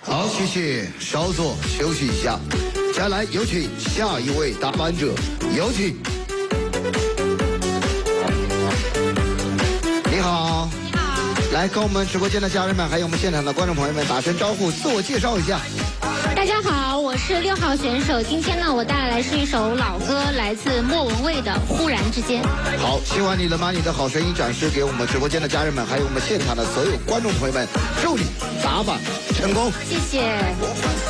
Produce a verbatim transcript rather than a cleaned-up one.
好，谢谢，稍作休息一下。接下来有请下一位打板者，有请。你好。 你好。 来，跟我们直播间的家人们，还有我们现场的观众朋友们打声招呼，自我介绍一下。 大家好，我是六号选手。今天呢，我带来是一首老歌，来自莫文蔚的《忽然之间》。 好，希望你能把你的好声音展示给我们直播间的家人们，还有我们现场的所有观众朋友们，祝你打板成功！ 谢谢。